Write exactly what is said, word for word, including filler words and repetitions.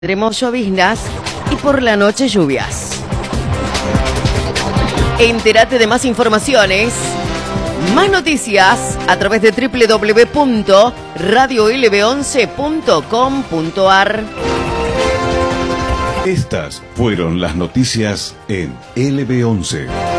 Tendremos lloviznas y por la noche lluvias. Entérate de más informaciones, más noticias a través de doble u doble u doble u punto radio l b once punto com punto a r. Estas fueron las noticias en L B once.